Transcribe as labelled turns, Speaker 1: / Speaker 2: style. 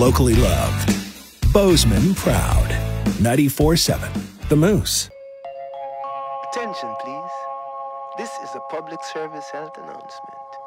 Speaker 1: locally loved. Bozeman proud. 94.7 The Moose.
Speaker 2: Attention, please. This is a public service health announcement.